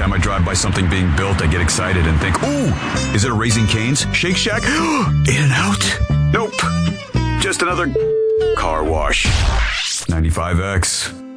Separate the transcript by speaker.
Speaker 1: time I drive by something being built, I get excited and think, ooh, is it a Raising Cane's? Shake Shack? In-N-Out? Nope. Just another car wash. 95X.